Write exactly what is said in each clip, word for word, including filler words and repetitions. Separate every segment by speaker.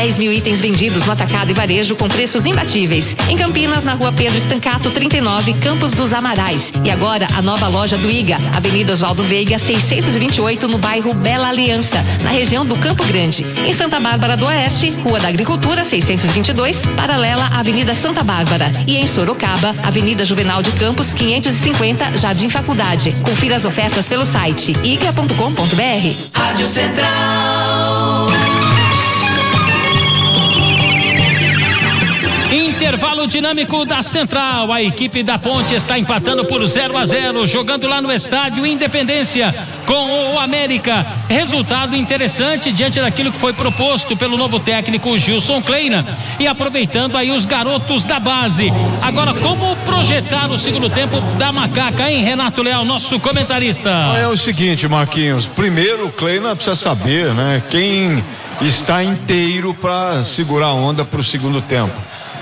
Speaker 1: dez mil itens vendidos no atacado e varejo com preços imbatíveis. Em Campinas, na rua Pedro Estancato trinta e nove, Campos dos Amarais. E agora a nova loja do I G A, Avenida Oswaldo Veiga, seiscentos e vinte e oito, no bairro Bela Aliança, na região do Campo Grande. Em Santa Bárbara do Oeste, Rua da Agricultura seiscentos e vinte e dois, paralela à Avenida Santa Bárbara. E em Sorocaba, Avenida Juvenal de Campos quinhentos e cinquenta, Jardim Faculdade. Confira as ofertas pelo site i g a ponto com ponto b r.
Speaker 2: Rádio Central.
Speaker 3: Intervalo dinâmico da Central. A equipe da Ponte está empatando por zero a zero, jogando lá no estádio Independência com o América. Resultado interessante diante daquilo que foi proposto pelo novo técnico Gilson Kleina e aproveitando aí os garotos da base. Agora, como projetar o segundo tempo da Macaca, hein, Renato Leal, nosso comentarista?
Speaker 4: É o seguinte, Marquinhos, primeiro o Kleina precisa saber, né, quem está inteiro para segurar a onda para o segundo tempo.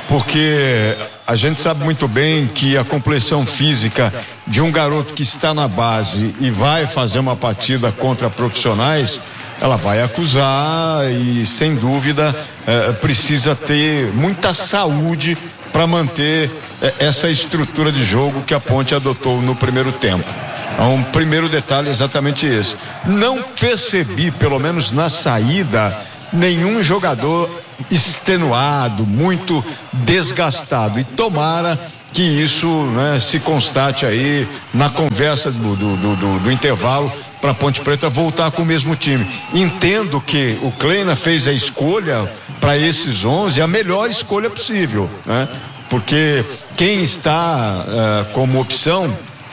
Speaker 4: Porque a gente sabe muito bem que a complexão física de um garoto que está na base e vai fazer uma partida contra profissionais, ela vai acusar e, sem dúvida, eh, precisa ter muita saúde para manter eh, essa estrutura de jogo que a Ponte adotou no primeiro tempo. Um primeiro detalhe é exatamente esse. Não percebi, pelo menos na saída, nenhum jogador extenuado, muito desgastado, e tomara que isso, né, se constate aí na conversa do, do, do, do intervalo para Ponte Preta voltar com o mesmo time. Entendo que o Kleina fez a escolha para esses onze, a melhor escolha possível, né? Porque quem está uh, como opção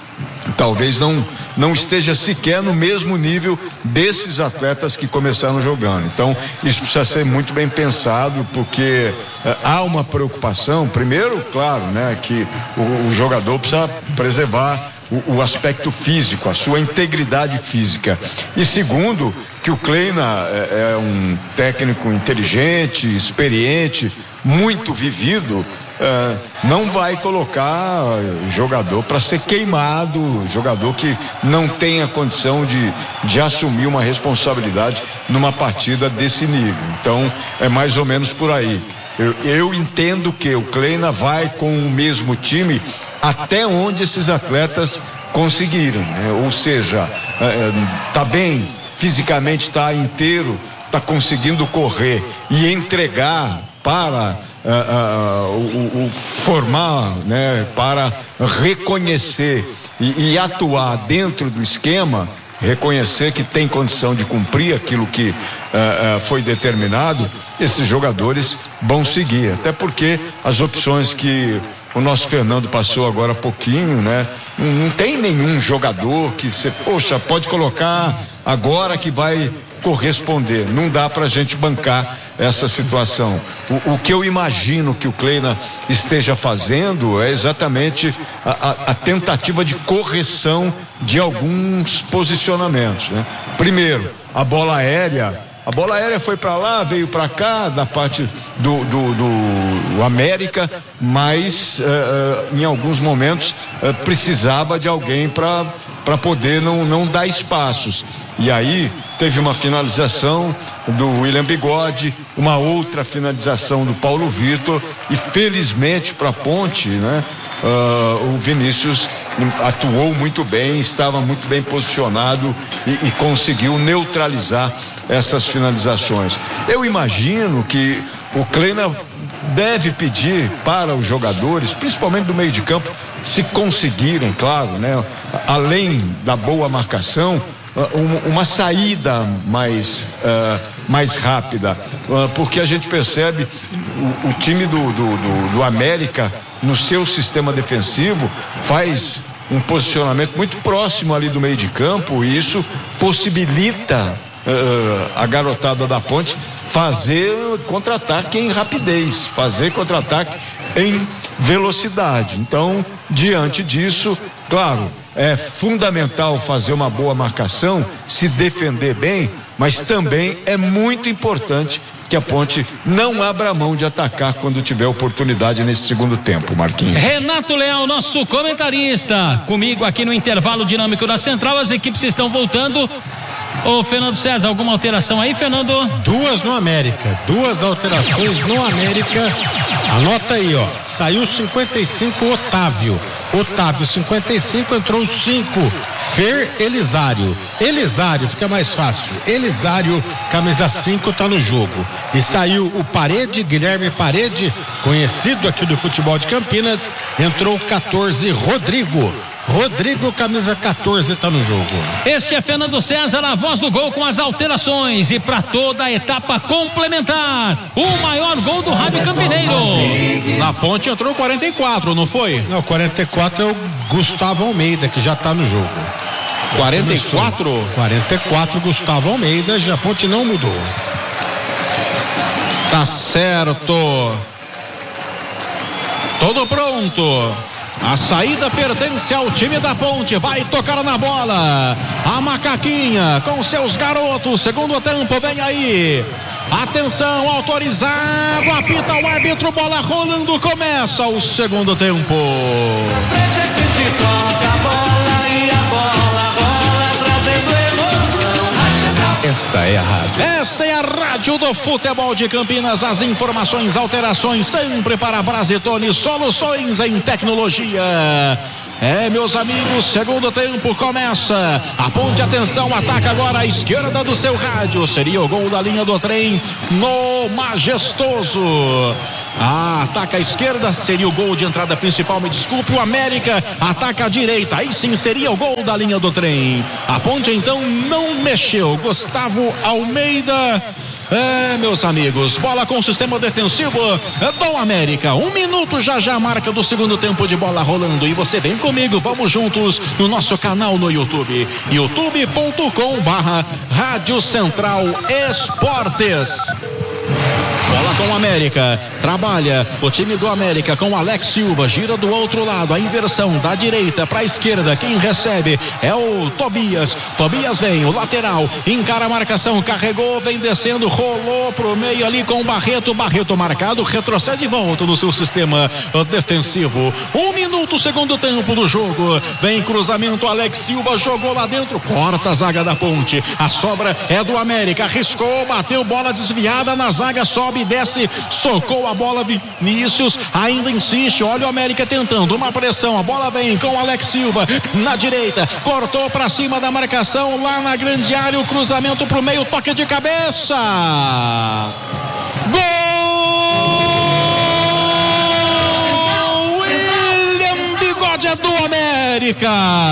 Speaker 4: talvez não, não esteja sequer no mesmo nível desses atletas que começaram jogando. Então, isso precisa ser muito bem pensado, porque eh, há uma preocupação, primeiro, claro, né, que o, o jogador precisa preservar o, o aspecto físico, a sua integridade física. E segundo, que o Kleina é, é um técnico inteligente, experiente, muito vivido, Uh, não vai colocar jogador para ser queimado, jogador que não tenha condição de, de assumir uma responsabilidade numa partida desse nível. Então é mais ou menos por aí. Eu, eu entendo que o Kleina vai com o mesmo time até onde esses atletas conseguirem, né? Ou seja, está uh, bem, fisicamente está inteiro, está conseguindo correr e entregar para Uh, uh, o, o formar, né, para reconhecer e, e atuar dentro do esquema, reconhecer que tem condição de cumprir aquilo que uh, uh, foi determinado, esses jogadores vão seguir, até porque as opções que o nosso Fernando passou agora há pouquinho, né, não, não tem nenhum jogador que você, poxa, pode colocar agora que vai corresponder. Não dá pra gente bancar essa situação. O, o que eu imagino que o Kleina esteja fazendo é exatamente a, a, a tentativa de correção de alguns posicionamentos, né? Primeiro, a bola aérea. A bola aérea foi para lá, veio para cá, da parte do, do, do América, mas uh, em alguns momentos uh, precisava de alguém para para poder não, não dar espaços. E aí teve uma finalização do William Bigode, uma outra finalização do Paulo Vitor, e felizmente para a Ponte, né, uh, o Vinícius atuou muito bem, estava muito bem posicionado e, e conseguiu neutralizar essas finalizações. Eu imagino que o Kleina deve pedir para os jogadores, principalmente do meio de campo, se conseguirem, claro, né, além da boa marcação, uma saída mais, uh, mais rápida, uh, porque a gente percebe o, o time do, do, do, do América, no seu sistema defensivo, faz um posicionamento muito próximo ali do meio de campo, e isso possibilita uh, a garotada da Ponte fazer contra-ataque em rapidez, fazer contra-ataque em velocidade. Então, diante disso, claro, é fundamental fazer uma boa marcação, se defender bem, mas também é muito importante que a Ponte não abra mão de atacar quando tiver oportunidade nesse segundo tempo, Marquinhos.
Speaker 3: Renato Leal, nosso comentarista, comigo aqui no intervalo dinâmico da Central. As equipes estão voltando Ô Fernando César, alguma alteração aí, Fernando?
Speaker 5: Duas no América, duas alterações no América. Anota aí, ó. Saiu cinquenta e cinco, Otávio. Otávio, cinquenta e cinco, entrou cinco. Fer Elisário. Elisário, fica mais fácil. Elisário, camisa cinco, tá no jogo. E saiu o Parede, Guilherme Parede, conhecido aqui do futebol de Campinas. Entrou quatorze, Rodrigo. Rodrigo, camisa quatorze, tá no jogo.
Speaker 3: Este é Fernando César, a voz do gol com as alterações. E para toda a etapa complementar, o maior gol do Rádio Campineiro.
Speaker 6: Na Ponte entrou quarenta e quatro, não foi?
Speaker 5: Não, quarenta e quatro é o Gustavo Almeida, que já tá no jogo.
Speaker 6: quarenta e quatro?
Speaker 5: quarenta e quatro, Gustavo Almeida, já a Ponte não mudou.
Speaker 6: Tá certo. Tudo pronto. A saída pertence ao time da Ponte. Vai tocar na bola a Macaquinha com seus garotos. Segundo tempo, vem aí. Atenção, autorizado. Apita o árbitro, bola rolando. Começa o segundo tempo. Esta é a rádio. Essa é a rádio do futebol de Campinas. As informações, alterações, sempre para Brasitone Soluções em Tecnologia. É, meus amigos, segundo tempo começa. A Ponte, atenção, ataca agora à esquerda do seu rádio. Seria o gol da linha do trem no Majestoso. Ah, ataca a esquerda, seria o gol de entrada principal, me desculpe. O América ataca a direita, aí sim seria o gol da linha do trem. A Ponte então não mexeu. Gustavo Almeida. É, meus amigos, bola com o sistema defensivo do América. Um minuto já já, marca do segundo tempo de bola rolando. E você vem comigo, vamos juntos no nosso canal no YouTube, youtube ponto com barra Rádio Central Esportes. Bola com o América, trabalha o time do América com Alex Silva, gira do outro lado, a inversão da direita para a esquerda, quem recebe é o Tobias. Tobias vem, o lateral, encara a marcação, carregou, vem descendo, rolou pro meio ali com o Barreto, Barreto marcado, retrocede e volta no seu sistema defensivo. Um minuto, segundo tempo do jogo, vem cruzamento, Alex Silva jogou lá dentro, corta a zaga da Ponte, a sobra é do América, arriscou, bateu, bola desviada na zaga, sobe, desce, socou a bola, Vinícius ainda insiste, olha o América tentando uma pressão, a bola vem com o Alex Silva na direita, cortou para cima da marcação, lá na grande área, o cruzamento pro meio, toque de cabeça, gol! William Bigode é do América.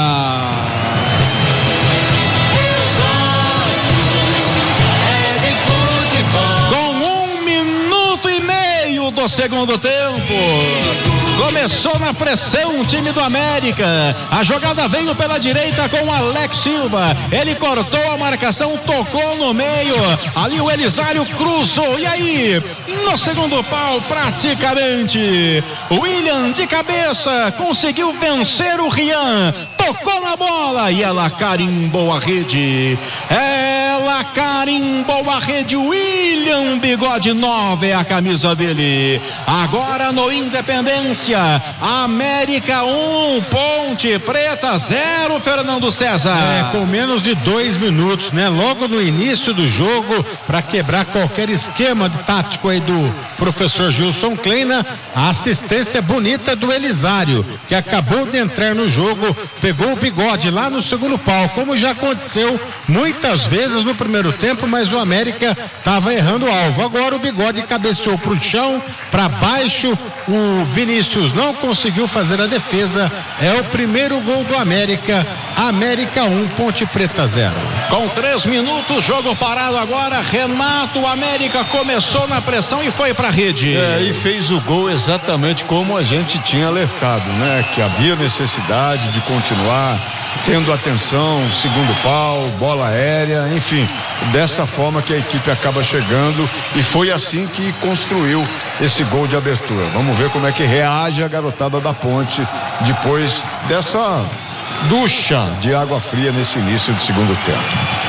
Speaker 6: Do segundo tempo, começou na pressão o time do América, a jogada veio pela direita com o Alex Silva, ele cortou a marcação, tocou no meio, ali o Elisário cruzou, e aí, no segundo pau praticamente, o William de cabeça conseguiu vencer o Rian, tocou na bola e ela carimbou a rede, ela carimbou a rede, William Bigode nove é a camisa dele. Agora no Independência, América um, Ponte Preta zero, Fernando César.
Speaker 5: É, com menos de dois minutos, né? Logo no início do jogo, para quebrar qualquer esquema tático aí do professor Gilson Kleina, a assistência bonita do Elisário, que acabou de entrar no jogo, pegou o Bigode lá no segundo pau, como já aconteceu muitas vezes no primeiro tempo, mas o América estava errando o alvo. Agora o Bigode cabeceou pro chão, para baixo, o Vinícius não conseguiu fazer a defesa, é o primeiro gol do América, América um, Ponte Preta zero.
Speaker 6: Com três minutos, jogo parado agora, Renato, o América começou na pressão e foi para a rede.
Speaker 4: É, e fez o gol exatamente como a gente tinha alertado, né? Que havia necessidade de continuar tendo atenção, segundo pau, bola aérea, enfim, dessa forma que a equipe acaba chegando, e foi assim que construiu esse gol de abertura. Vamos ver como é que reage a garotada da Ponte depois dessa ducha de água fria nesse início de segundo tempo.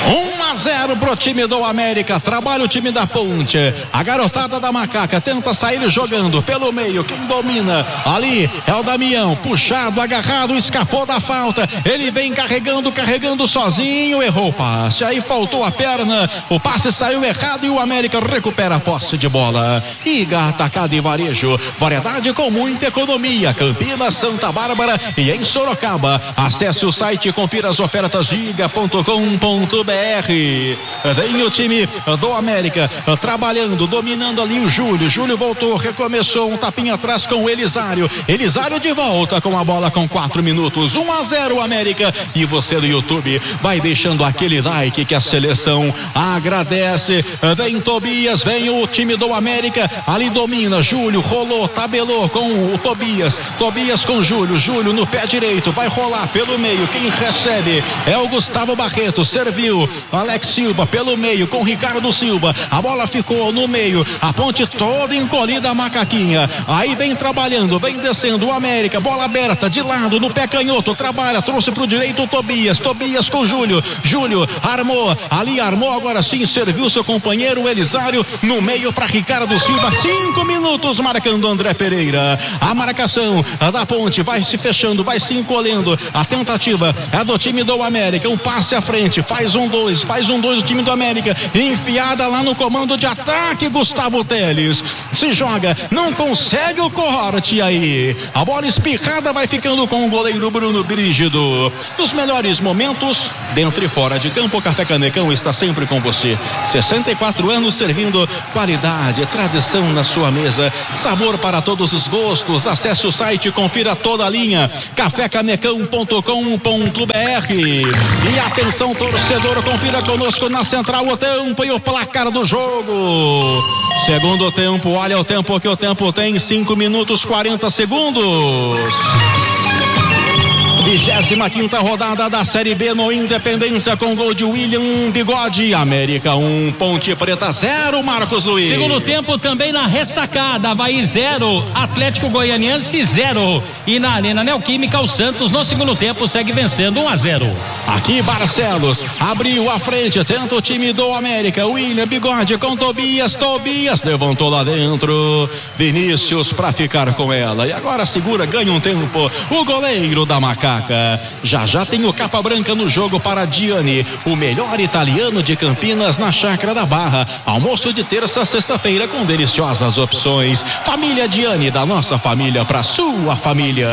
Speaker 6: um a zero pro time do América. Trabalha o time da Ponte. A garotada da Macaca tenta sair jogando pelo meio. Quem domina ali é o Damião. Puxado, agarrado, escapou da falta. Ele vem carregando, carregando sozinho. Errou o passe. Aí faltou a perna. O passe saiu errado e o América recupera a posse de bola. Iga Atacado e Varejo. Variedade com muita economia. Campinas, Santa Bárbara e em Sorocaba. Acesse o site e confira as ofertas giga ponto com ponto br. Vem o time do América trabalhando, dominando ali o Júlio. Júlio voltou, recomeçou, um tapinha atrás com o Elisário. Elisário de volta com a bola com quatro minutos. um a zero América. E você do YouTube vai deixando aquele like que a seleção agradece. Vem Tobias, vem o time do América. Ali domina, Júlio rolou, tabelou com o Tobias. Tobias com Júlio. Júlio no pé direito, vai rolar pelo meio. Quem recebe é o Gustavo Barreto. Serviu Alex Silva pelo meio com Ricardo Silva. A bola ficou no meio. A Ponte toda encolhida, a Macaquinha. Aí vem trabalhando, vem descendo o América. Bola aberta de lado no pé canhoto. Trabalha, trouxe pro direito o Tobias. Tobias com Júlio. Júlio armou. Ali armou, agora sim serviu seu companheiro o Elisário no meio para Ricardo Silva. Cinco minutos marcando André Pereira. A marcação da Ponte vai se fechando, vai se encolhendo. A tentativa é do time do América. Um passe à frente. Faz um dois. Faz um dois o time do América. Enfiada lá no comando de ataque, Gustavo Teles. Se joga, não consegue o corte aí. A bola espirrada vai ficando com o goleiro Bruno Brígido. Nos melhores momentos, dentro e fora de campo, o Café Canecão está sempre com você. sessenta e quatro anos servindo qualidade, tradição na sua mesa, sabor para todos os gostos. Acesse o site e confira toda a linha café canecão ponto com ponto br. E atenção, torcedor, confira conosco na central o tempo e o placar do jogo. Segundo tempo, olha o tempo que o tempo tem, cinco minutos quarenta segundos. vigésima quinta rodada da Série B no Independência, com gol de William Bigode. América um, Ponte Preta zero, Marcos Luiz.
Speaker 3: Segundo tempo também na ressacada, Avaí zero, Atlético Goianiense zero. E na Arena Neoquímica, o Santos no segundo tempo segue vencendo um a zero.
Speaker 6: Aqui Barcelos abriu a frente, tenta o time do América. William Bigode com Tobias. Tobias levantou lá dentro. Vinícius para ficar com ela. E agora segura, ganha um tempo o goleiro da Macaca. Já já tem o capa branca no jogo para Diani, o melhor italiano de Campinas, na Chácara da Barra. Almoço de terça a sexta-feira com deliciosas opções. Família Diani, da nossa família para sua família.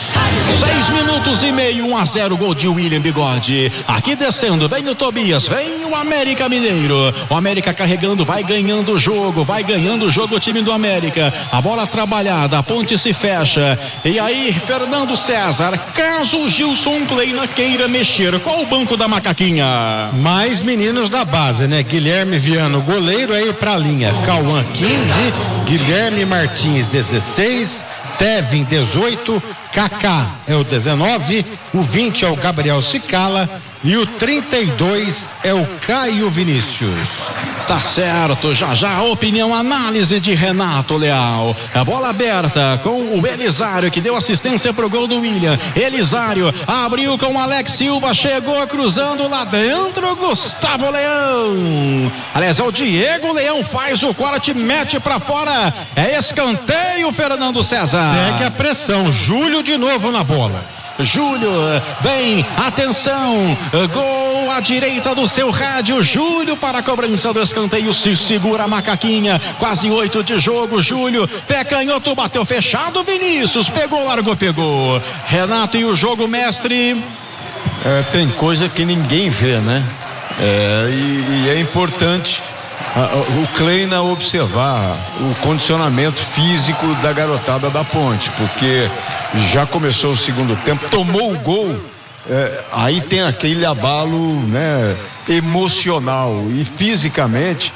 Speaker 6: Seis minutos e meio, um a zero, gol de William Bigode. Aqui descendo, vem o Tobias, vem o América Mineiro. O América carregando, vai ganhando o jogo, vai ganhando o jogo o time do América. A bola trabalhada, a Ponte se fecha. E aí, Fernando César, caso o Gilson Kleina queira mexer, qual o banco da Macaquinha?
Speaker 5: Mais meninos da base, né? Guilherme Viano, goleiro, aí pra linha. Cauã quinze, Guilherme Martins dezesseis, Tevin dezoito, Kaká é o dezenove, o vinte é o Gabriel Cicala e o trinta e dois é o Caio Vinícius.
Speaker 6: Tá certo, já já a opinião, análise de Renato Leal. A bola aberta com o Elisário, que deu assistência pro gol do William. Elisário abriu com o Alex Silva, chegou cruzando lá dentro, Gustavo Leão. Aliás, é o Diego Leão, faz o corte, mete pra fora. É escanteio, Fernando César.
Speaker 5: Segue a pressão, Júlio de novo na bola.
Speaker 6: Júlio, vem, atenção, gol à direita do seu rádio. Júlio para a cobrança do escanteio, se segura a Macaquinha, quase oito de jogo. Júlio, pé canhoto, bateu fechado, Vinícius, pegou, largou, pegou. Renato, e o jogo, mestre?
Speaker 4: É, tem coisa que ninguém vê, né? É, e, e é importante o Kleina observar o condicionamento físico da garotada da Ponte, porque já começou o segundo tempo, tomou o gol, é, aí tem aquele abalo, né, emocional, e fisicamente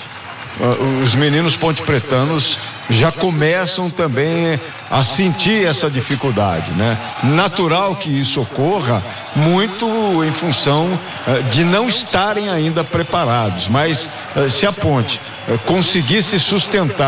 Speaker 4: os meninos pontepretanos já começam também a sentir essa dificuldade, né? Natural que isso ocorra, muito em função uh, de não estarem ainda preparados, mas uh, se a Ponte uh, conseguir se sustentar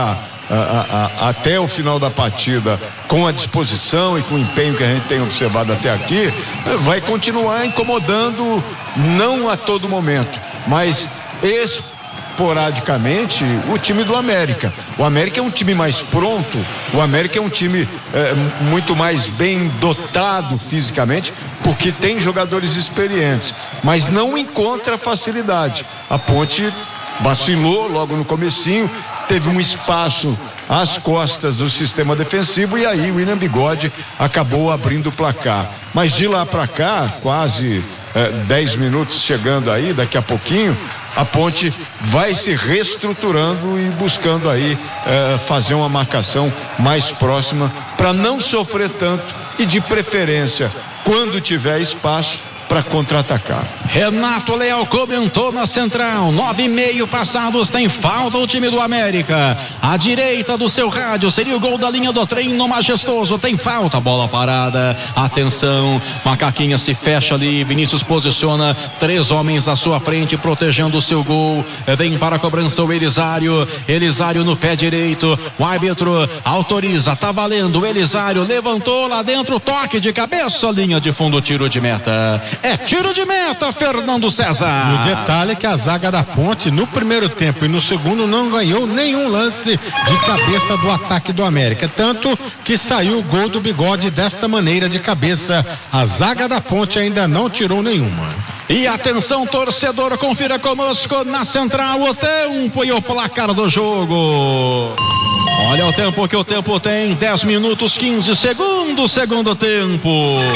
Speaker 4: a, a, até o final da partida com a disposição e com o empenho que a gente tem observado até aqui, vai continuar incomodando, não a todo momento, mas esporadicamente o time do América. O América é um time mais pronto, o América é um time é, muito mais bem dotado fisicamente, porque tem jogadores experientes, mas não encontra facilidade. A Ponte vacilou logo no comecinho, teve um espaço às costas do sistema defensivo e aí o William Bigode acabou abrindo o placar. Mas de lá para cá, quase dez minutos chegando aí, daqui a pouquinho, a Ponte vai se reestruturando e buscando aí eh, fazer uma marcação mais próxima para não sofrer tanto e, de preferência, quando tiver espaço, para contra-atacar.
Speaker 6: Renato Leal comentou na central, nove e meio passados, tem falta o time do América. À direita do seu rádio seria o gol da linha do trem no Majestoso, tem falta, bola parada, atenção, Macaquinha se fecha ali, Vinícius posiciona três homens à sua frente, protegendo o seu gol, vem para a cobrança o Elisário, Elisário no pé direito, o árbitro autoriza, tá valendo, o Elisário levantou lá dentro, toque de cabeça, linha de fundo, tiro de meta. É tiro de meta, Fernando César.
Speaker 5: E o detalhe é que a zaga da Ponte no primeiro tempo e no segundo não ganhou nenhum lance de cabeça do ataque do América, tanto que saiu o gol do Bigode desta maneira, de cabeça. A zaga da Ponte ainda não tirou nenhuma.
Speaker 6: E atenção, torcedor, confira conosco na central o tempo e o placar do jogo. Olha o tempo que o tempo tem, dez minutos quinze segundos, segundo tempo.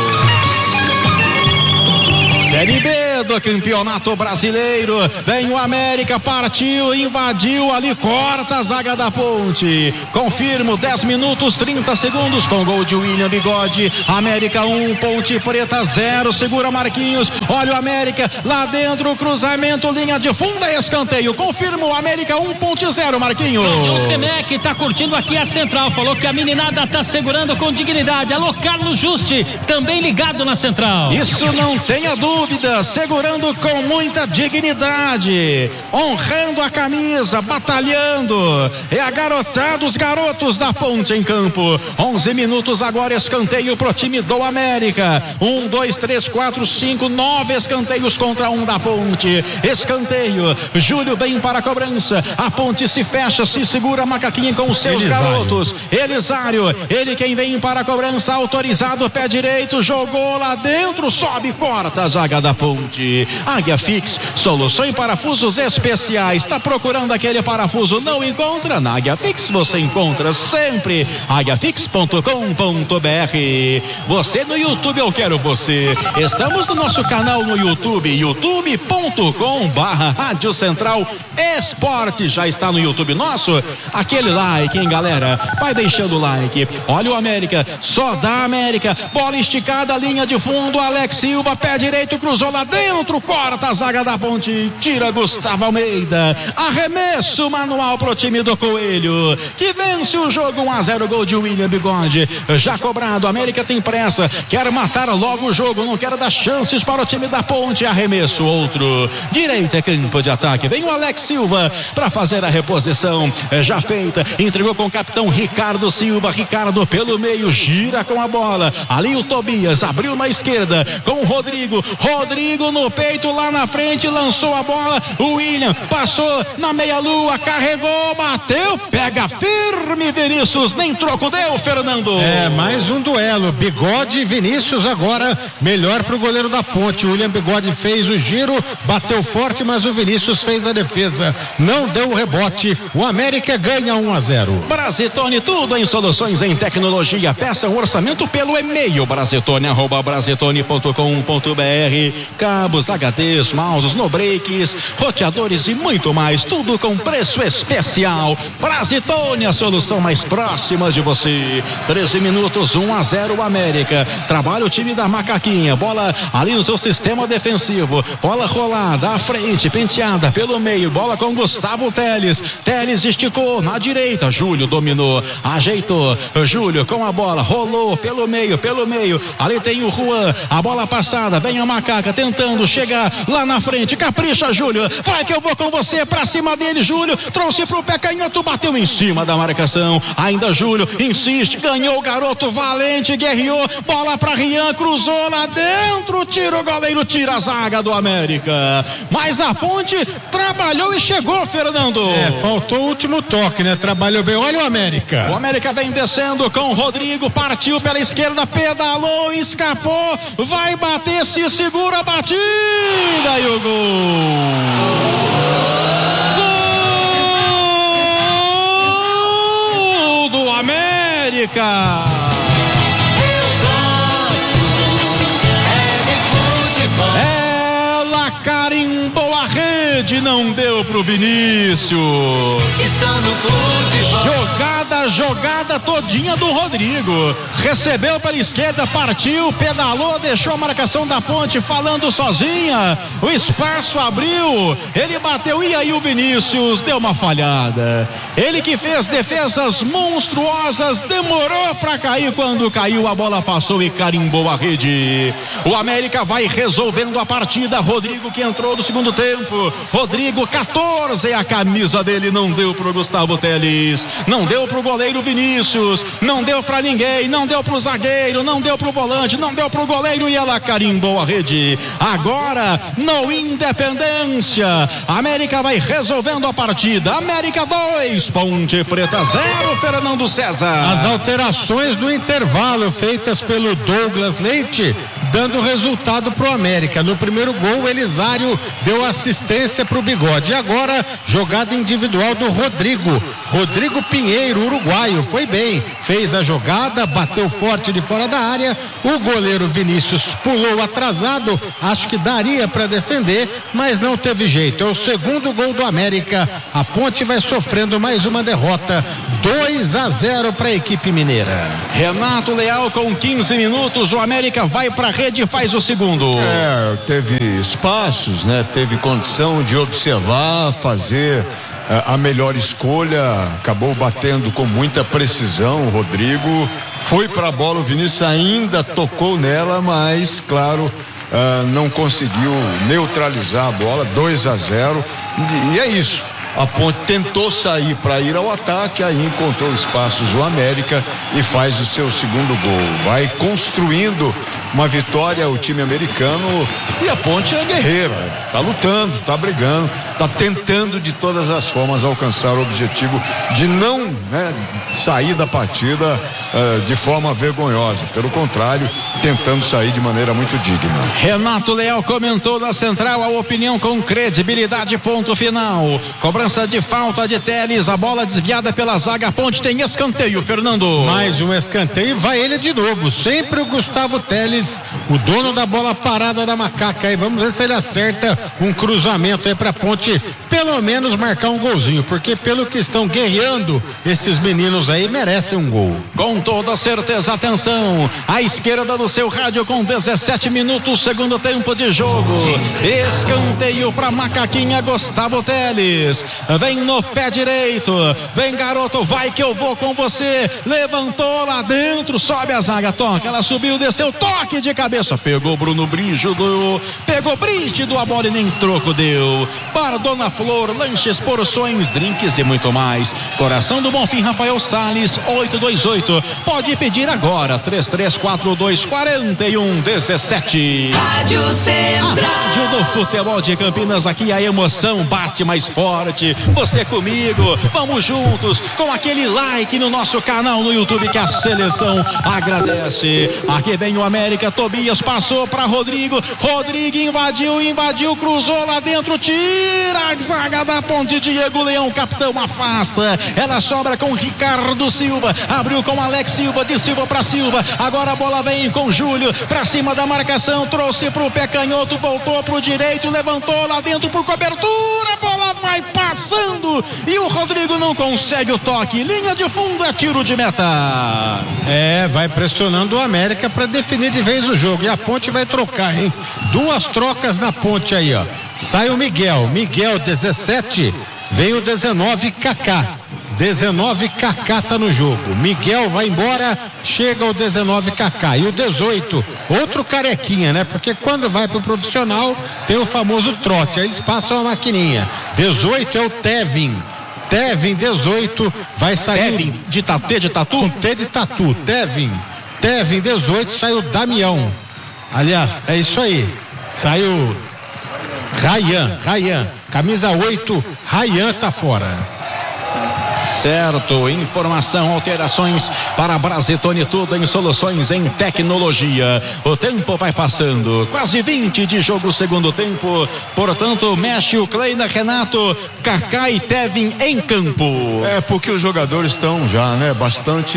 Speaker 6: Série B do Campeonato Brasileiro, vem o América, partiu, invadiu ali, corta a zaga da Ponte, confirmo, dez minutos trinta segundos com gol de William Bigode. América um, Ponte Preta zero, segura Marquinhos, olha o América lá dentro, cruzamento, linha de fundo, escanteio, confirmo, América um, Ponte zero, Marquinhos.
Speaker 3: O Semec tá curtindo aqui a central, falou que a meninada tá segurando com dignidade. Alô, Carlos Juste, também ligado na central.
Speaker 6: Isso não tenha dúvida, segurando com muita dignidade, honrando a camisa, batalhando. É a garotada, os garotos da Ponte em campo. onze minutos agora, escanteio pro time do América. Um, dois, três, quatro, cinco, nove escanteios contra um da Ponte. Escanteio, Júlio vem para a cobrança. A Ponte se fecha, se segura, Macaquinha com os seus Elisário. garotos. Elisário, ele quem vem para a cobrança, autorizado, pé direito, jogou lá dentro, sobe, corta a zaga da Ponte. Águia Fix, solução em parafusos especiais. Está procurando aquele parafuso, não encontra? Na Águia Fix você encontra sempre. águia fix ponto com ponto b r. Você no YouTube, eu quero você. Estamos no nosso canal no YouTube, youtube ponto com barra Rádio Central Esporte. Já está no YouTube nosso? Aquele like, hein, galera? Vai deixando o like. Olha o América, só da América. Bola esticada, linha de fundo. Alex Silva, pé direito, cruzou lá dentro, corta a zaga da Ponte, tira Gustavo Almeida. Arremesso manual pro time do Coelho, que vence o jogo um a zero, gol de William Bigode. Já cobrado, América tem pressa, quer matar logo o jogo, não quer dar chances para o time da Ponte. Arremesso, outro, direita é campo de ataque, vem o Alex Silva para fazer a reposição, já feita, entregou com o capitão Ricardo Silva. Ricardo pelo meio, gira com a bola, ali o Tobias, abriu na esquerda com o Rodrigo, Rodrigo no peito, lá na frente, lançou a bola, o William passou na meia-lua, carregou, bateu, pega firme, Vinícius, nem troco deu, Fernando.
Speaker 5: É, mais um duelo, Bigode e Vinícius agora, melhor pro goleiro da Ponte. O William Bigode fez o giro, bateu forte, mas o Vinícius fez a defesa, não deu o rebote. O América ganha um a zero.
Speaker 6: Brazetone, tudo em soluções em tecnologia, peça um orçamento pelo e-mail brazetone arroba brazetone ponto com ponto b r. Cabos, H Ds, mouses, no breaks, roteadores e muito mais, tudo com preço especial. Brazetone, a solução mais próxima de você. treze minutos, um a zero América. Trabalha o time da Macaquinha, bola ali no seu sistema defensivo, bola rolada à frente, penteada pelo meio, bola com Gustavo Teles. Teles esticou na direita, Júlio dominou, ajeitou, Júlio com a bola, rolou pelo meio, pelo meio, ali tem o Juan, a bola passada, vem a Macaca tentando chegar lá na frente, capricha, Júlio, vai que eu vou com você, pra cima dele, Júlio, trouxe pro pé canhoto, bateu em cima da marcação. marcação. Ainda Júlio insiste, ganhou o garoto valente, guerreou, bola para Rian, cruzou lá dentro, tira o goleiro, tira a zaga do América. Mas a Ponte trabalhou e chegou, Fernando.
Speaker 5: É, faltou o último toque, né? Trabalhou bem. Olha o América.
Speaker 6: O América vem descendo com o Rodrigo, partiu pela esquerda, pedalou, escapou, vai bater, se segura a batida e o gol. América. Ela carimbou a rede, não deu pro Vinícius.
Speaker 2: Estou no futebol.
Speaker 6: Jogada, jogada todinha do Rodrigo. Recebeu pela esquerda, partiu, pedalou, deixou a marcação da Ponte falando sozinha. O espaço abriu, ele bateu e aí o Vinícius deu uma falhada. Ele que fez defesas monstruosas, demorou pra cair, quando caiu a bola passou e carimbou a rede. O América vai resolvendo a partida. Rodrigo que entrou no segundo tempo. Rodrigo, quatorze, a camisa dele, não deu pro Gustavo Teles, não deu pro goleiro Vinícius, não deu pra ninguém, não deu pro zagueiro, não deu pro volante, não deu pro goleiro e ela carimbou a rede. Agora no Independência, América vai resolvendo a partida. América dois, Ponte Preta zero, Fernando César.
Speaker 5: As alterações do intervalo feitas pelo Douglas Leite dando resultado pro América. No primeiro gol, o Elisário deu assistência pro Bigode. E agora, jogada individual do Rodrigo. Rodrigo Pinheiro, uruguaio, foi bem. Fez a jogada, bateu forte de fora da área. O goleiro Vinícius pulou atrasado. Acho que daria para defender, mas não teve jeito. É o segundo gol do América. A Ponte vai sofrendo mais uma derrota. dois a zero para a equipe mineira.
Speaker 6: Renato Leal com quinze minutos. O América vai para a rede e faz o segundo.
Speaker 4: É, teve espaços, né? Teve condição de observar, fazer a melhor escolha, acabou batendo com muita precisão o Rodrigo, foi para a bola, o Vinícius ainda tocou nela, mas claro, uh, não conseguiu neutralizar a bola. Dois a zero, e, e é isso. A Ponte tentou sair para ir ao ataque, aí encontrou espaços o América e faz o seu segundo gol. Vai construindo uma vitória o time americano, e a Ponte é guerreira, tá lutando, tá brigando, tá tentando de todas as formas alcançar o objetivo de não, né, sair da partida uh, de forma vergonhosa. Pelo contrário, tentando sair de maneira muito digna.
Speaker 6: Renato Leal comentou na central, a opinião com credibilidade, ponto final. Cobrança de falta de Teles, a bola desviada pela zaga, a Ponte tem escanteio, Fernando.
Speaker 5: Mais um escanteio, vai ele de novo, sempre o Gustavo Teles, o dono da bola parada da macaca, aí vamos ver se ele acerta um cruzamento aí pra Ponte, pelo menos marcar um golzinho, porque pelo que estão guerreando, esses meninos aí merecem um gol.
Speaker 6: Com toda certeza, atenção, à esquerda do seu rádio com dezessete minutos, segundo tempo de jogo, escanteio pra Macaquinha, Gustavo Teles, vem no pé direito, vem garoto, vai que eu vou com você, levantou lá dentro, sobe a zaga, toca, ela subiu, desceu, toque de cabeça, pegou Bruno Brígido, pegou Brígido, a bola e nem troco deu. Para Dona Flor, lanches, porções, drinks e muito mais. Coração do Bonfim, Rafael Salles, oito dois oito, pode pedir agora, três três quatro dois, quatro um um sete.
Speaker 2: Rádio Central.
Speaker 6: A rádio do futebol de Campinas, aqui a emoção bate mais forte. Você comigo, vamos juntos, com aquele like no nosso canal no YouTube que a seleção agradece. Aqui vem o América, Tobias passou para Rodrigo, Rodrigo invadiu, invadiu, cruzou lá dentro, tira a zaga da Ponte, Diego Leão, capitão, afasta, ela sobra com Ricardo Silva, abriu com Alex Silva, de Silva para Silva, agora a bola vem com Júlio, para cima da marcação, trouxe pro pé canhoto, voltou pro direito, levantou lá dentro por cobertura, a bola vai passando e o Rodrigo não consegue o toque, linha de fundo, é tiro de meta.
Speaker 5: É, vai pressionando o América para definir de vez o jogo, e a Ponte vai trocar, hein? Duas trocas na Ponte aí, ó. Sai o Miguel, Miguel dezessete, vem o dezenove, Kaká. dezenove, Kaká tá no jogo. Miguel vai embora, chega o dezenove, Kaká. E o dezoito, outro carequinha, né? Porque quando vai pro profissional, tem o famoso trote, aí eles passam a maquininha. dezoito é o Tevin. Tevin, dezoito, vai sair.
Speaker 6: Tevin, de T de tatu?
Speaker 5: Com T de tatu, Tevin. Tevin, dezoito, saiu Damião. Aliás, é isso aí. Saiu Rayan, Rayan. Camisa oito, Rayan tá fora.
Speaker 6: Certo, informação, alterações para a Brazetone, tudo em soluções em tecnologia. O tempo vai passando, quase vinte de jogo, segundo tempo. Portanto, mexe o Kleina, Renato, Kaká e Tevin em campo.
Speaker 4: É porque os jogadores estão já, né, bastante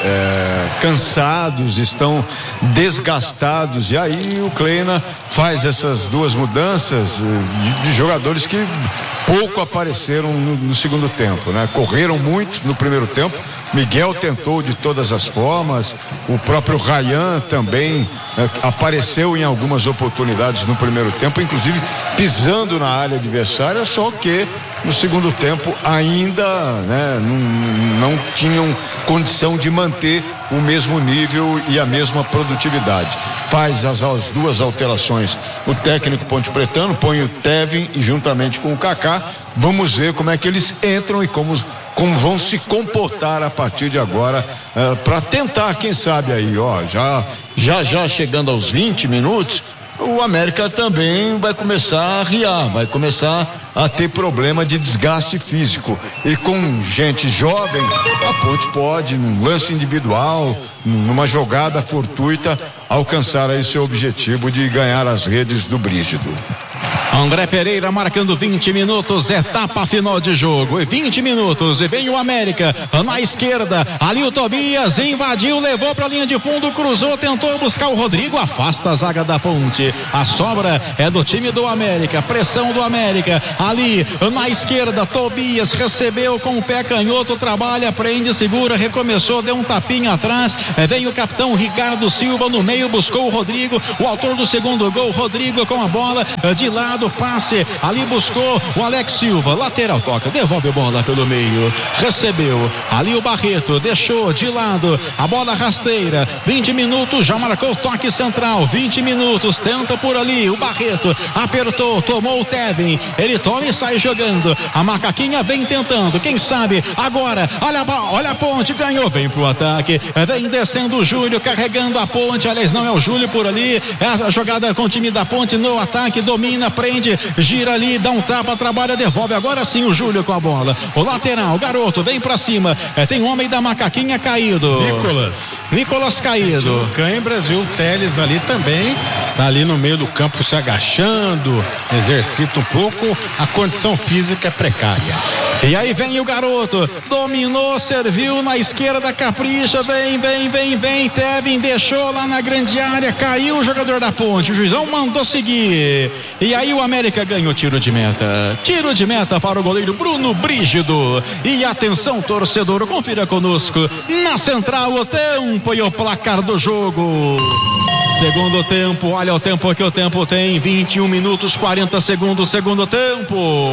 Speaker 4: é, cansados, estão desgastados. E aí o Kleina faz essas duas mudanças de, de jogadores que pouco apareceram no, no segundo tempo, né? Correram muito no primeiro tempo. Miguel tentou de todas as formas, o próprio Rayan também é, apareceu em algumas oportunidades no primeiro tempo, inclusive pisando na área adversária, só que no segundo tempo ainda, né, não, não tinham condição de manter o mesmo nível e a mesma produtividade. Faz as, as duas alterações o técnico Ponte Pretano, põe o Tevin e juntamente com o Kaká, vamos ver como é que eles entram e como, como vão se comportar a partir de agora, uh, para tentar, quem sabe aí, ó, já, já, já chegando aos vinte minutos, o América também vai começar a riar, vai começar a ter problema de desgaste físico. E com gente jovem, a Ponte pode, num lance individual, numa jogada fortuita, alcançar aí seu objetivo de ganhar as redes do Brígido.
Speaker 6: André Pereira marcando vinte minutos, etapa final de jogo, e vinte minutos, e vem o América na esquerda, ali o Tobias invadiu, levou para a linha de fundo, cruzou, tentou buscar o Rodrigo, afasta a zaga da Ponte, a sobra é do time do América, pressão do América, ali na esquerda, Tobias recebeu com o pé canhoto, trabalha, prende, segura, recomeçou, deu um tapinha atrás, vem o capitão Ricardo Silva no meio, buscou o Rodrigo, o autor do segundo gol, Rodrigo com a bola de lado, passe, ali buscou o Alex Silva, lateral, toca, devolve a bola pelo meio, recebeu, ali o Barreto, deixou de lado, a bola rasteira, vinte minutos, já marcou o toque central, vinte minutos, tenta por ali, o Barreto, apertou, tomou o Tevin, ele toma e sai jogando, a macaquinha vem tentando, quem sabe, agora, olha a, olha a Ponte, ganhou, vem pro ataque, vem descendo o Júlio, carregando a Ponte, aliás, não é o Júlio por ali, é a jogada com o time da Ponte no ataque, domina, prende, gira ali, dá um tapa, trabalha, devolve, agora sim o Júlio com a bola, o lateral, o garoto, vem pra cima, é, tem um homem da macaquinha caído,
Speaker 5: Nicolas
Speaker 6: Nicolas caído,
Speaker 5: o Cãibras e o Teles ali também, tá ali no meio do campo se agachando, exercita um pouco, a condição física é precária.
Speaker 6: E aí vem o garoto, dominou, serviu na esquerda, capricha, vem, vem, vem, vem, Tevin deixou lá na grande área, caiu o jogador da Ponte, o juizão mandou seguir, e aí o América ganhou tiro de meta, tiro de meta para o goleiro Bruno Brígido, e atenção torcedor, confira conosco, na central o tempo e o placar do jogo. Segundo tempo, olha o tempo que o tempo tem, vinte e um minutos, quarenta segundos, segundo tempo.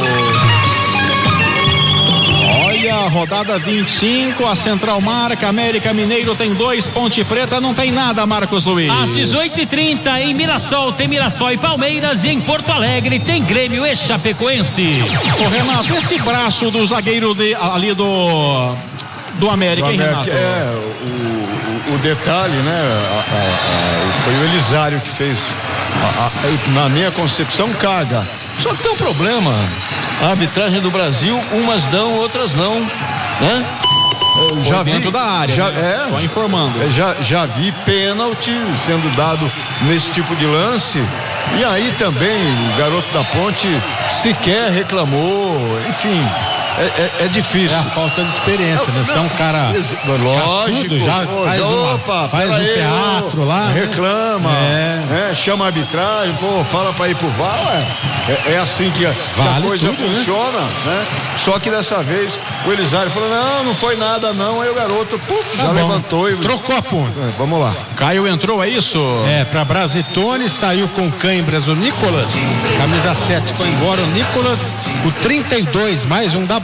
Speaker 6: Olha, rodada vinte e cinco, a central marca, América Mineiro tem dois, Ponte Preta não tem nada, Marcos Luiz.
Speaker 3: Às dezoito e trinta em Mirassol tem Mirassol e Palmeiras, e em Porto Alegre tem Grêmio e Chapecoense.
Speaker 6: Ô Renato, esse braço do zagueiro de, ali do do América, hein, Renato?
Speaker 4: É, o, o, o detalhe, né, a, a, a, foi o Elisário que fez, a, a, na minha concepção, carga. Só que tem um problema, a arbitragem do Brasil, umas dão, outras não, né?
Speaker 6: Eu já vi dentro da área,
Speaker 4: já,
Speaker 6: né?
Speaker 4: é,
Speaker 6: só informando.
Speaker 4: Já, já vi pênalti sendo dado nesse tipo de lance, e aí também o garoto da Ponte sequer reclamou, enfim. É, é, é difícil. É
Speaker 5: a falta de experiência, né? Você é um cara
Speaker 4: lógico,
Speaker 5: já
Speaker 4: pô,
Speaker 5: faz, uma,
Speaker 4: opa,
Speaker 5: faz um
Speaker 4: aí,
Speaker 5: teatro
Speaker 4: ó,
Speaker 5: lá,
Speaker 4: reclama,
Speaker 5: né?
Speaker 4: é, chama a arbitragem, pô, fala pra ir pro V A R, é, é assim que a,
Speaker 5: vale
Speaker 4: que a coisa
Speaker 5: tudo,
Speaker 4: funciona, né? né? Só que dessa vez o Elisário falou, não, não foi nada não, aí o garoto, puf,
Speaker 5: tá
Speaker 4: já
Speaker 5: bom.
Speaker 4: levantou e
Speaker 5: trocou a ponta.
Speaker 4: É, vamos lá.
Speaker 6: Caio entrou, é isso?
Speaker 5: É, pra Brasitone, saiu com Cãibras o Nicolas, camisa sete foi embora o Nicolas, o trinta e dois, mais um da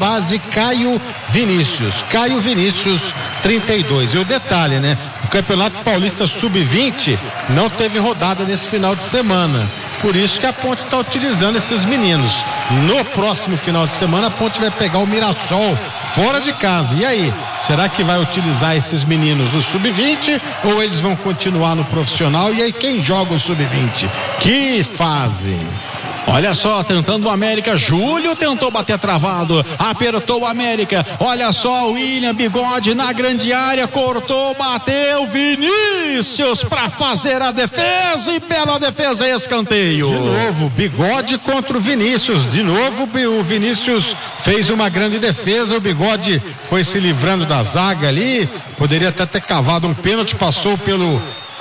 Speaker 5: base, Caio Vinícius. Caio Vinícius, trinta e dois. E o detalhe, né? O Campeonato Paulista sub vinte não teve rodada nesse final de semana. Por isso que a Ponte está utilizando esses meninos. No próximo final de semana, a Ponte vai pegar o Mirassol fora de casa. E aí? Será que vai utilizar esses meninos no sub vinte ou eles vão continuar no profissional? E aí quem joga o sub vinte? Que fase!
Speaker 6: Olha só, tentando o América, Júlio tentou bater travado, apertou o América, olha só, o William Bigode na grande área, cortou, bateu, Vinícius para fazer a defesa e bela defesa, escanteio.
Speaker 5: De novo, Bigode contra o Vinícius, de novo o Vinícius fez uma grande defesa, o Bigode foi se livrando da zaga ali, poderia até ter cavado um pênalti, passou pelo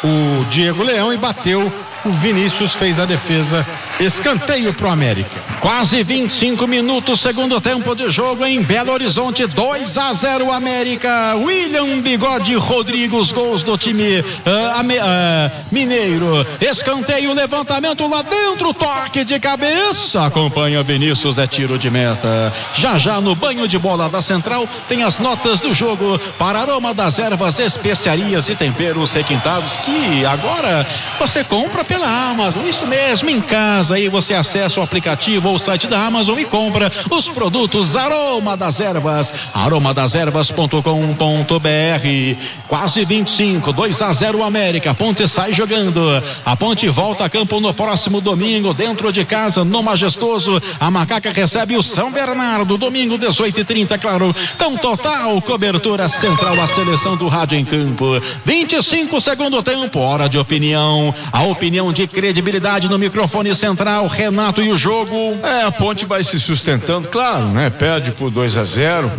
Speaker 5: o Diego Leão e bateu. O Vinícius fez a defesa, escanteio pro América.
Speaker 6: Quase vinte e cinco minutos, segundo tempo de jogo em Belo Horizonte, dois a zero América. William Bigode Rodrigo, os gols do time uh, ame, uh, mineiro. Escanteio, levantamento lá dentro, toque de cabeça. Acompanha Vinícius, é tiro de meta. Já já no banho de bola da Central tem as notas do jogo para Aroma das Ervas, especiarias e temperos requintados que agora você compra pela Amazon, isso mesmo, em casa aí você acessa o aplicativo ou o site da Amazon e compra os produtos Aroma das Ervas, aroma das ervas ponto com ponto b r. Quase vinte e cinco, dois a zero América, a Ponte sai jogando, a Ponte volta a campo no próximo domingo, dentro de casa, no Majestoso, a Macaca recebe o São Bernardo, domingo dezoito e trinta, claro, com total cobertura Central, a seleção do rádio em campo. vinte e cinco, segundo tempo, hora de opinião, a opinião de credibilidade no microfone central, Renato, e o jogo.
Speaker 4: É, a Ponte vai se sustentando, claro, né? Perde por dois a zero,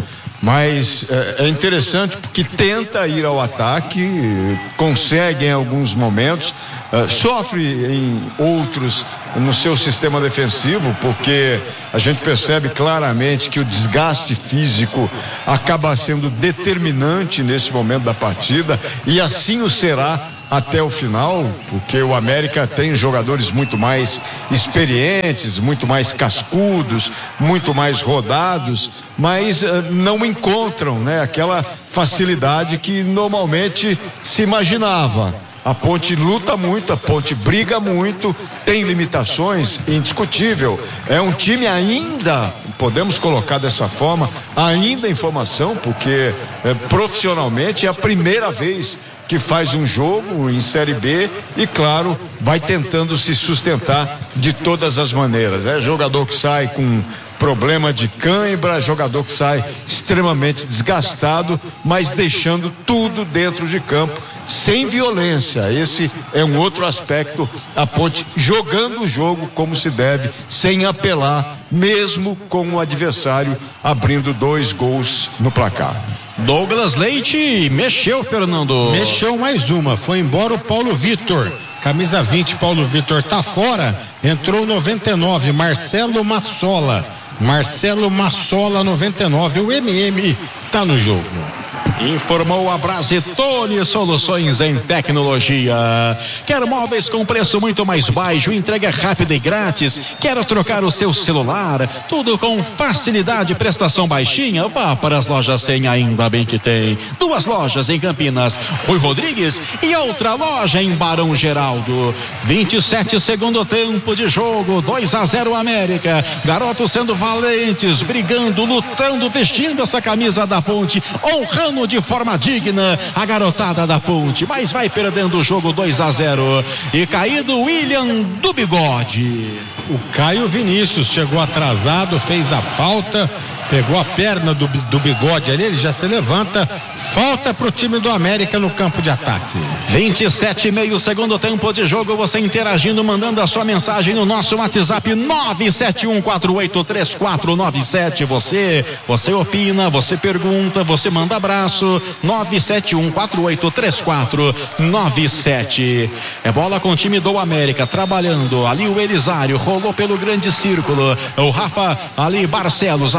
Speaker 4: mas é, é interessante porque tenta ir ao ataque, consegue em alguns momentos, é, sofre em outros no seu sistema defensivo, porque a gente percebe claramente que o desgaste físico acaba sendo determinante nesse momento da partida, e assim o será até o final, porque o América tem jogadores muito mais experientes, muito mais cascudos, muito mais rodados, mas uh, não encontram, né, aquela facilidade que normalmente se imaginava. A Ponte luta muito, a Ponte briga muito, tem limitações, indiscutível. É um time ainda, podemos colocar dessa forma, ainda em formação, porque eh, profissionalmente é a primeira vez que faz um jogo em Série B e, claro, vai tentando se sustentar de todas as maneiras. É jogador que sai com problema de cãibra, jogador que sai extremamente desgastado, mas deixando tudo dentro de campo, sem violência. Esse é um outro aspecto, a Ponte jogando o jogo como se deve, sem apelar, mesmo com o adversário abrindo dois gols no placar.
Speaker 6: Douglas Leite mexeu, Fernando.
Speaker 5: Mexeu mais uma, foi embora o Paulo Vitor. Camisa vinte, Paulo Vitor tá fora. Entrou noventa e nove, Marcelo Massola. Marcelo Massola, noventa e nove. O M M tá no jogo.
Speaker 6: Informou a Brasetone Soluções em Tecnologia. Quer móveis com preço muito mais baixo, entrega rápida e grátis? Quer trocar o seu celular? Tudo com facilidade, prestação baixinha? Vá para as lojas cem, ainda bem que tem. Duas lojas em Campinas, Rui Rodrigues, e outra loja em Barão Geraldo. vinte e sete, segundo tempo de jogo, dois a zero América. Garotos sendo valentes, brigando, lutando, vestindo essa camisa da Ponte, honrando de forma digna a garotada da Ponte, mas vai perdendo o jogo dois a zero. E caído William do Bigode.
Speaker 5: O Caio Vinícius chegou atrasado, fez a falta, pegou a perna do, do Bigode ali, ele já se levanta. Falta pro time do América no campo de ataque.
Speaker 6: vinte e sete e meio, segundo tempo de jogo, você interagindo, mandando a sua mensagem no nosso WhatsApp nove sete um quatro oito três quatro nove sete. Você, você opina, você pergunta, você manda abraço. nove sete um quatro oito três quatro nove sete. É bola com o time do América, trabalhando ali o Elisário, rolou pelo grande círculo. O Rafa ali, Barcelos, abriu pela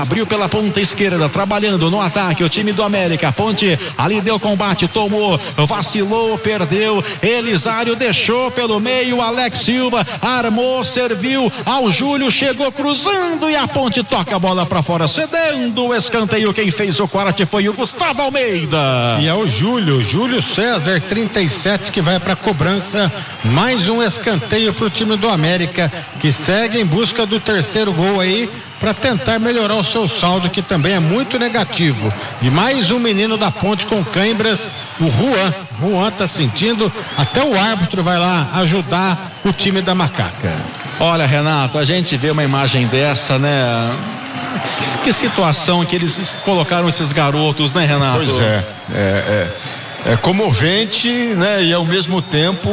Speaker 6: pela ponta esquerda, trabalhando no ataque, o time do América. A Ponte ali deu combate, tomou, vacilou, perdeu. Elisário deixou pelo meio, Alex Silva armou, serviu ao Júlio, chegou cruzando e a Ponte toca a bola para fora, cedendo o escanteio. Quem fez o corte foi o Gustavo Almeida.
Speaker 5: E é o Júlio, Júlio César, trinta e sete, que vai para cobrança. Mais um escanteio para o time do América, que segue em busca do terceiro gol aí, para tentar melhorar o seu saldo, que também é muito negativo. E mais um menino da Ponte com cãibras, o Juan. Juan tá sentindo, até o árbitro vai lá ajudar o time da Macaca.
Speaker 6: Olha, Renato, a gente vê uma imagem dessa, né? Que situação que eles colocaram esses garotos, né, Renato?
Speaker 4: Pois é, é, é, é comovente, né? E ao mesmo tempo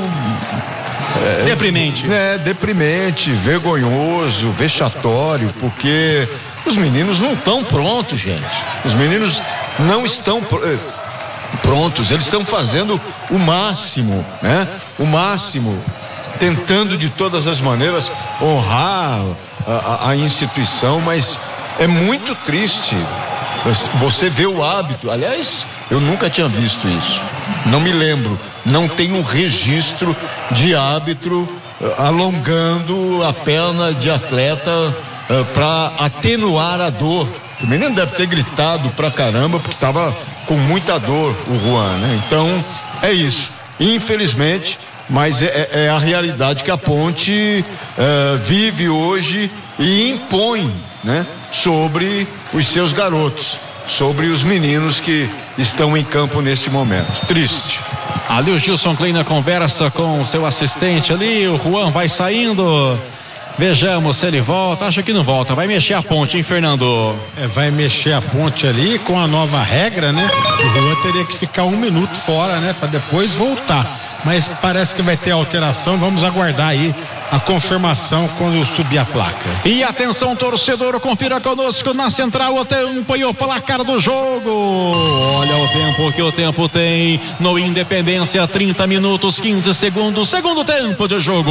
Speaker 6: É, deprimente.
Speaker 4: É, deprimente, vergonhoso, vexatório, porque os meninos não estão prontos, gente. Os meninos não estão pr- prontos, eles estão fazendo o máximo, né? O máximo, tentando de todas as maneiras honrar a, a, a instituição, mas é muito triste. Você vê o hábito, aliás, eu nunca tinha visto isso, não me lembro, não tenho registro de árbitro uh, alongando a perna de atleta uh, para atenuar a dor. O menino deve ter gritado pra caramba porque estava com muita dor, o Juan, né? Então é isso, infelizmente, mas é, é a realidade que a Ponte uh, vive hoje e impõe, né, sobre os seus garotos, sobre os meninos que estão em campo nesse momento. Triste.
Speaker 6: Ali o Gilson Kleina conversa com o seu assistente ali, o Juan vai saindo. Vejamos se ele volta. Acho que não volta, vai mexer a Ponte, hein, Fernando?
Speaker 5: É, vai mexer a Ponte ali com a nova regra, né? O Juan teria que ficar um minuto fora, né, para depois voltar. Mas parece que vai ter alteração, vamos aguardar aí a confirmação quando subir a placa.
Speaker 6: E atenção, torcedor, confira conosco na central o tempo e o placar do jogo. Olha o tempo que o tempo tem no Independência, trinta minutos, quinze segundos, segundo tempo de jogo.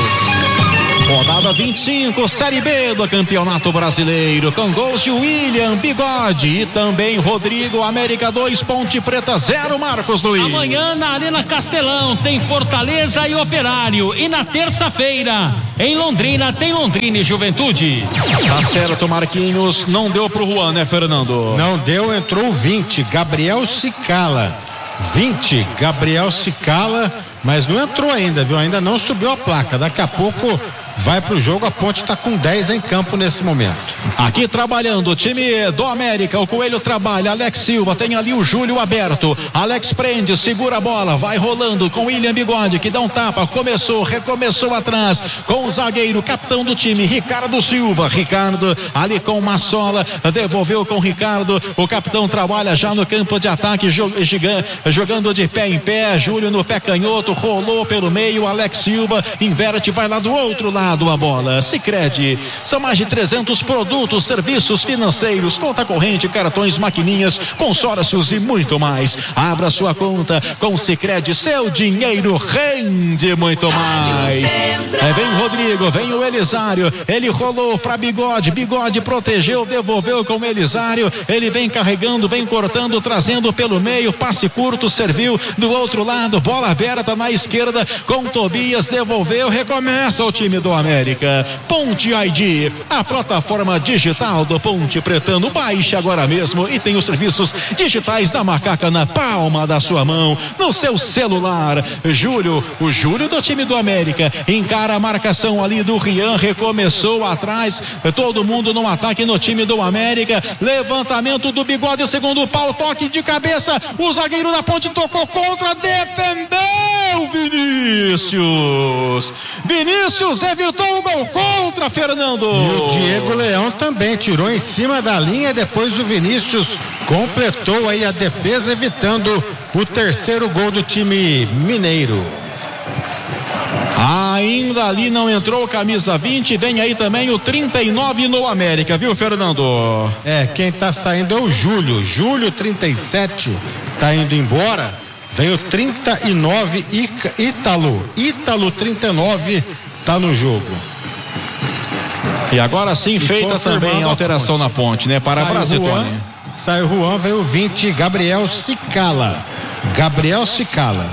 Speaker 6: Rodada vinte e cinco, Série B do Campeonato Brasileiro, com gols de William, Bigode e também Rodrigo. América dois, Ponte Preta zero, Marcos Luiz.
Speaker 3: Amanhã na Arena Castelão tem Fortaleza e Operário, e na terça-feira em Londrina tem Londrina e Juventude.
Speaker 6: Tá certo, Marquinhos, não deu pro Juan, né, Fernando?
Speaker 5: Não deu, entrou vinte, Gabriel Cicala. vinte, Gabriel Cicala, mas não entrou ainda, viu? Ainda não subiu a placa. Daqui a pouco vai pro jogo. A Ponte está com dez em campo nesse momento.
Speaker 6: Aqui trabalhando o time do América, o Coelho trabalha, Alex Silva, tem ali o Júlio aberto, Alex prende, segura a bola, vai rolando com William Bigode, que dá um tapa, começou, recomeçou atrás, com o zagueiro, capitão do time, Ricardo Silva. Ricardo ali com uma sola, devolveu com o Ricardo, o capitão trabalha já no campo de ataque, jogando de pé em pé, Júlio no pé canhoto, rolou pelo meio, Alex Silva inverte, vai lá do outro lado a bola. Sicredi, são mais de trezentos produtos, serviços financeiros, conta corrente, cartões, maquininhas, consórcios e muito mais. Abra sua conta com Sicredi, seu dinheiro rende muito mais. É, vem o Rodrigo, vem o Elisário, ele rolou para Bigode, Bigode protegeu, devolveu com o Elisário, ele vem carregando, vem cortando, trazendo pelo meio, passe curto, serviu do outro lado, bola aberta na esquerda com Tobias, devolveu, recomeça o time do América. Ponte I D, a plataforma digital do Ponte Pretano. Baixe agora mesmo e tem os serviços digitais da Macaca na palma da sua mão, no seu celular. Júlio, o Júlio do time do América, encara a marcação ali do Rian, recomeçou atrás, todo mundo no ataque no time do América. Levantamento do Bigode, segundo pau, toque de cabeça, o zagueiro da Ponte tocou contra, defendeu Vinícius. Vinícius evitou o gol contra, Fernando.
Speaker 5: E o Diego Leão também tirou em cima da linha, depois o Vinícius completou aí a defesa, evitando o terceiro gol do time mineiro.
Speaker 6: Ainda ali não entrou camisa vinte, vem aí também o trinta e nove no América, viu, Fernando?
Speaker 5: É, quem tá saindo é o Júlio. Júlio trinta e sete tá indo embora. Vem o trinta e nove Ítalo. Ítalo trinta e nove tá no jogo.
Speaker 6: E agora sim, feita também a alteração na ponte, né? Para a Brasitone.
Speaker 5: Saiu Juan, veio o vinte, Gabriel Cicala. Gabriel Cicala.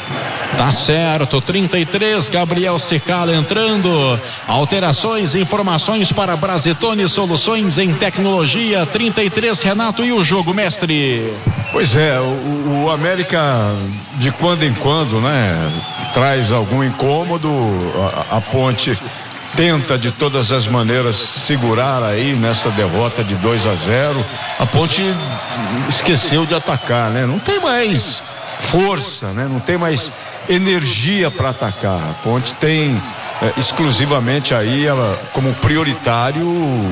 Speaker 6: Tá certo, trinta e três, Gabriel Cicala entrando. Alterações, informações para Brasitone Soluções em Tecnologia. trinta e três, Renato, e o jogo, mestre?
Speaker 4: Pois é, o, o América de quando em quando, né, traz algum incômodo. A, a Ponte tenta de todas as maneiras segurar aí nessa derrota de dois a zero. A Ponte esqueceu de atacar, né? Não tem mais força, né? Não tem mais energia para atacar. A Ponte tem é, exclusivamente aí ela como prioritário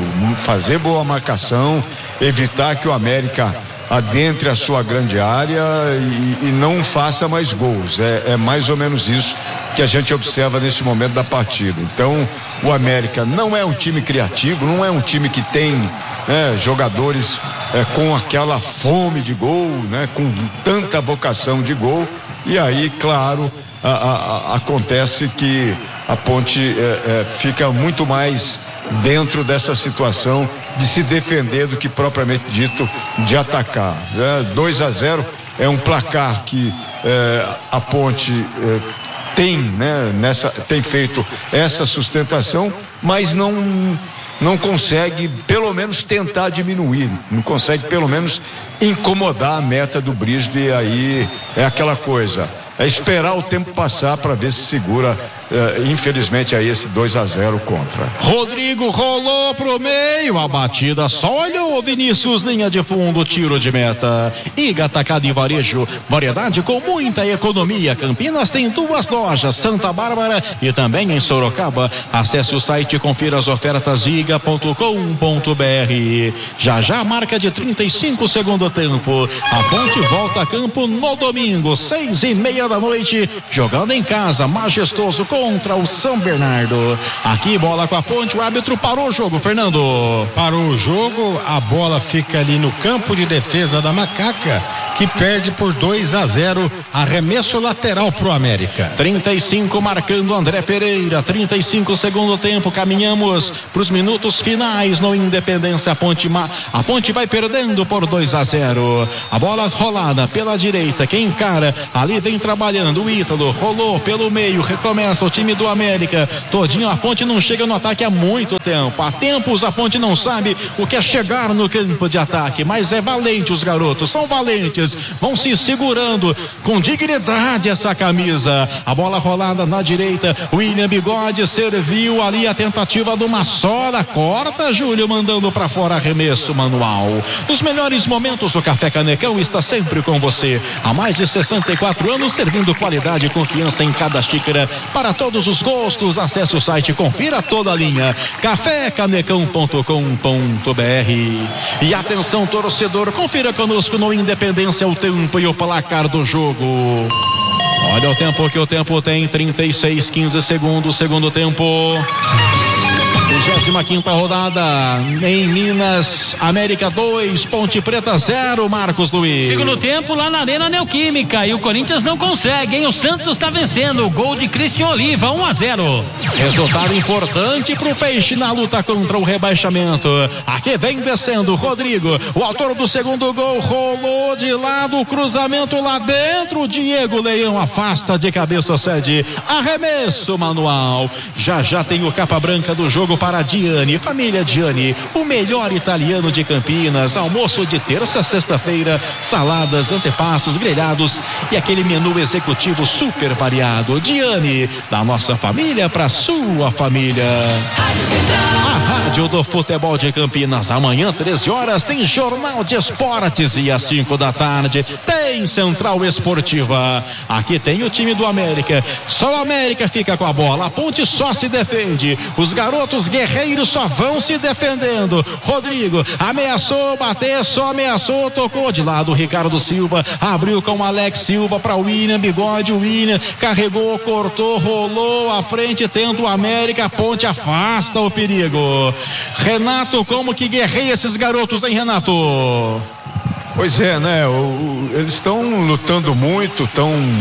Speaker 4: fazer boa marcação, evitar que o América adentre a sua grande área e, e não faça mais gols. É, é mais ou menos isso que a gente observa nesse momento da partida. Então, o América não é um time criativo, não é um time que tem, né, jogadores é, com aquela fome de gol, né, com tanta vocação de gol. E aí, claro, a, a, a, acontece que a Ponte é, é, fica muito mais dentro dessa situação de se defender do que propriamente dito de atacar. É, dois a zero é um placar que é, a Ponte é, tem, né, nessa, tem feito essa sustentação, mas não não consegue pelo menos tentar diminuir, não consegue pelo menos incomodar a meta do Brígido. E aí é aquela coisa, é esperar o tempo passar para ver se segura, eh, infelizmente, aí esse dois a zero contra.
Speaker 6: Rodrigo rolou pro meio, a batida só olhou Vinícius, linha de fundo, tiro de meta. Iga Atacado e Varejo, variedade com muita economia. Campinas tem duas lojas, Santa Bárbara e também em Sorocaba. Acesse o site e confira as ofertas iga ponto com ponto br. Já já marca de trinta e cinco segundo tempo. A Ponte volta a campo no domingo, seis e meia da noite, jogando em casa, majestoso contra o São Bernardo. Aqui bola com a Ponte, o árbitro parou o jogo, Fernando.
Speaker 5: Parou o jogo, a bola fica ali no campo de defesa da Macaca, que perde por dois a zero, arremesso lateral pro América.
Speaker 6: trinta e cinco marcando André Pereira, trinta e cinco segundo tempo, caminhamos pros minutos finais no Independência. A Ponte, a Ponte vai perdendo por dois a zero. A bola rolada pela direita, quem encara ali vem trabalhando o Ítalo, rolou pelo meio, recomeça o time do América todinho. A Ponte não chega no ataque há muito tempo, há tempos a Ponte não sabe o que é chegar no campo de ataque, mas é valente, os garotos são valentes, vão se segurando com dignidade essa camisa. A bola rolada na direita, William Bigode serviu ali a tentativa de uma sola, corta, Júlio mandando para fora, arremesso manual. Nos melhores momentos o Café Canecão está sempre com você, há mais de sessenta e quatro anos, servindo qualidade e confiança em cada xícara, para todos os gostos. Acesse o site, confira toda a linha, café canecão ponto com ponto br. E atenção, torcedor, confira conosco no Independência o tempo e o placar do jogo. Olha o tempo que o tempo tem, trinta e seis, quinze segundos, segundo tempo. vigésima quinta rodada em Minas, América dois, Ponte Preta zero, Marcos Luiz.
Speaker 3: Segundo tempo lá na Arena Neoquímica e o Corinthians não consegue, hein? O Santos está vencendo, o gol de Cristian Oliva, um a zero.
Speaker 6: Resultado importante pro Peixe na luta contra o rebaixamento. Aqui vem descendo Rodrigo, o autor do segundo gol, rolou de lado, cruzamento lá dentro, Diego Leão afasta de cabeça, cede, arremesso manual. Já já tem o capa branca do jogo para Diani, família Diani, o melhor italiano de Campinas. Almoço de terça a sexta-feira, saladas, antepassos, grelhados e aquele menu executivo super variado. Diani, da nossa família para sua família. A Rádio do Futebol de Campinas, amanhã treze horas tem Jornal de Esportes e às cinco da tarde tem Central Esportiva. Aqui tem o time do América, só o América fica com a bola, a Ponte só se defende, os garotos guerreiros só vão se defendendo. Rodrigo ameaçou bater, só ameaçou, tocou de lado, Ricardo Silva abriu com Alex Silva para William Bigode, William carregou, cortou, rolou à frente, tenta o América, a Ponte afasta o perigo. Renato, como que guerreia esses garotos, hein, Renato?
Speaker 4: Pois é, né? O, o, eles estão lutando muito, estão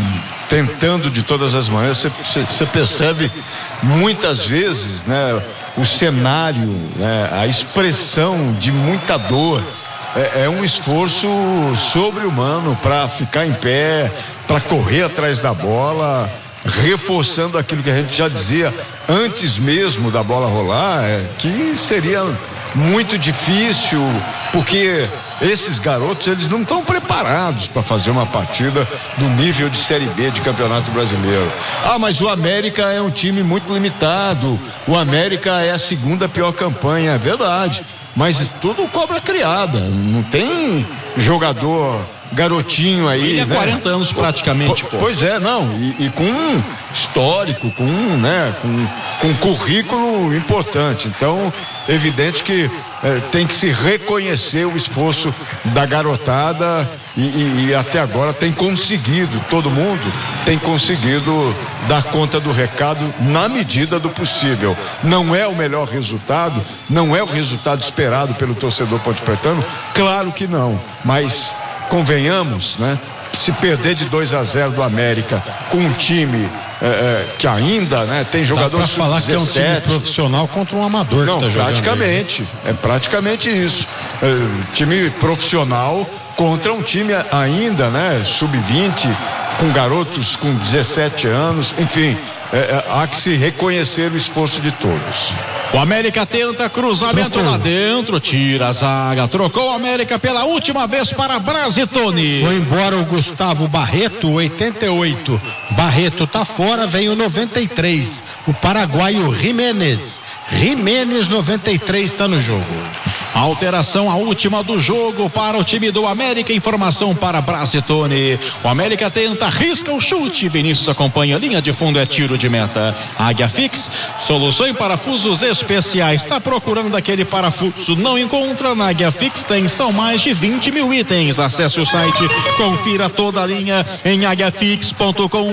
Speaker 4: tentando de todas as maneiras. Você percebe muitas vezes, né, o cenário, né, a expressão de muita dor. É, é um esforço sobre-humano para ficar em pé, para correr atrás da bola, reforçando aquilo que a gente já dizia antes mesmo da bola rolar, é, que seria muito difícil, porque esses garotos, eles não estão preparados para fazer uma partida do nível de Série B de Campeonato Brasileiro. Ah, mas o América é um time muito limitado, o América é a segunda pior campanha, é verdade, mas tudo cobra criada, não tem jogador garotinho aí,
Speaker 6: ele é
Speaker 4: né?
Speaker 6: quarenta anos praticamente, pô.
Speaker 4: Pois é, não, e, e com um histórico, com um, né, com, com um currículo importante. Então, evidente que eh, tem que se reconhecer o esforço da garotada e, e, e até agora tem conseguido, todo mundo tem conseguido dar conta do recado na medida do possível. Não é o melhor resultado, não é o resultado esperado pelo torcedor ponte-pretano, claro que não, mas convenhamos, né? Se perder de dois a zero do América com um time é, é, que ainda, né, tem jogadores
Speaker 5: sub dezessete. Falar que é um time profissional contra um amador.
Speaker 4: Não,
Speaker 5: que tá
Speaker 4: praticamente, é praticamente isso. É, time profissional contra um time ainda, né, sub vinte, com garotos com dezessete anos, enfim, é, é, há que se reconhecer o esforço de todos.
Speaker 6: O América tenta cruzamento Trocou. lá dentro, tira a zaga, trocou o América pela última vez para Brazitoni.
Speaker 5: Foi embora o Gustavo Barreto, oitenta e oito. Barreto tá fora, vem o noventa e três. O paraguaio Jiménez. Jiménez, noventa e três, está no jogo.
Speaker 6: Alteração, a última do jogo para o time do América. Informação para Brazitoni. O América tenta, risca o chute. Vinícius acompanha, linha de fundo é tiro de meta. Águia Fix, solução em parafusos especiais. Está procurando aquele parafuso, não encontra? Na Águia Fix tem, são mais de vinte mil itens. Acesse o site, confira toda a linha em águia fix ponto com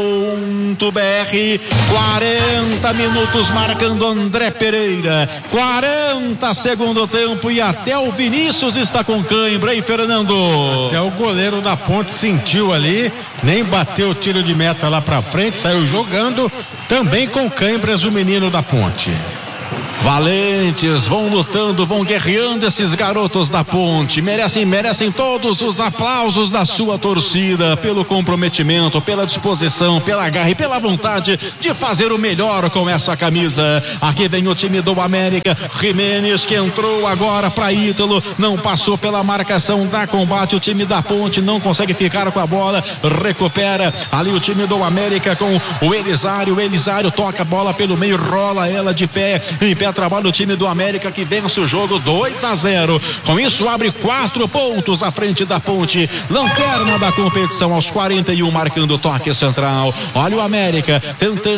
Speaker 6: ponto b r. quarenta minutos marcando André Pereira. quarenta segundo tempo e até o Vinícius está com cãibra, hein, Fernando?
Speaker 5: Até o goleiro da Ponte sentiu ali, nem bateu o tiro de meta lá pra frente, saiu jogando, também com cãibras o menino da Ponte.
Speaker 6: Valentes, vão lutando, vão guerreando esses garotos da Ponte, merecem, merecem todos os aplausos da sua torcida, pelo comprometimento, pela disposição, pela garra e pela vontade de fazer o melhor com essa camisa. Aqui vem o time do América, Jiménez, que entrou agora para Ítalo, não passou pela marcação da combate, o time da Ponte não consegue ficar com a bola, recupera ali o time do América com o Elisário, o Elisário toca a bola pelo meio, rola ela de pé, em pé trabalha o time do América, que vence o jogo dois a zero. Com isso abre quatro pontos à frente da Ponte, lanterna da competição aos quarenta e um, marcando o toque central. Olha o América tentando